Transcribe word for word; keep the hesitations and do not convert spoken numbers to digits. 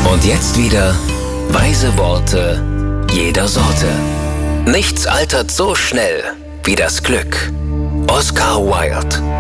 Und jetzt wieder weise Worte jeder Sorte. Nichts altert so schnell wie das Glück. Oscar Wilde.